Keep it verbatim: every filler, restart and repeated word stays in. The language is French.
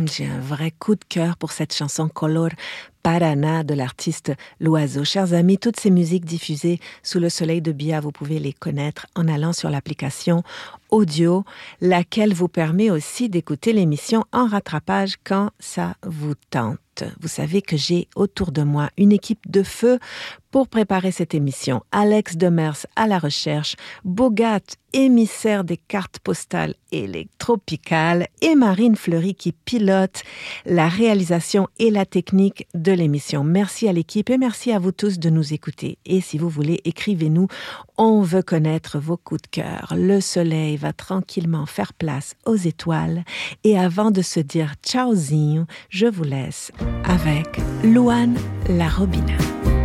j'ai un vrai coup de cœur pour cette chanson Color Paraná de l'artiste L'Oiseau. Chers amis, toutes ces musiques diffusées sous le soleil de Bia, vous pouvez les connaître en allant sur l'application Audio, laquelle vous permet aussi d'écouter l'émission en rattrapage quand ça vous tente. Vous savez que j'ai autour de moi une équipe de feu pour préparer cette émission. Alex Demers à la recherche, Bogat, émissaire des cartes postales électropicales, et Marine Fleury qui pilote la réalisation et la technique de l'émission. Merci à l'équipe et merci à vous tous de nous écouter. Et si vous voulez, écrivez-nous. On veut connaître vos coups de cœur. Le soleil va tranquillement faire place aux étoiles. Et avant de se dire tchaozinho, je vous laisse avec Luan La Robina.